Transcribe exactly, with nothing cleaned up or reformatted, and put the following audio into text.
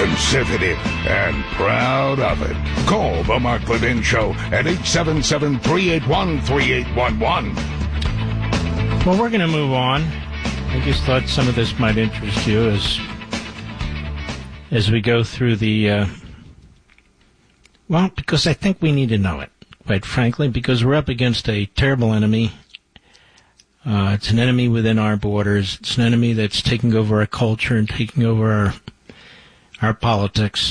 conservative, and proud of it. Call the Mark Levin Show at eight seven seven, three eight one, three eight one one. Well, we're going to move on. I just thought some of this might interest you as as we go through the, uh, well, because I think we need to know it, quite frankly, because we're up against a terrible enemy. Uh, it's an enemy within our borders. It's an enemy that's taking over our culture and taking over our, our politics.